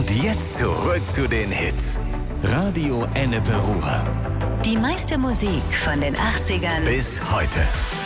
Und jetzt zurück zu den Hits. Radio Ennepe Ruhr. Die meiste Musik von den 80ern Bis heute.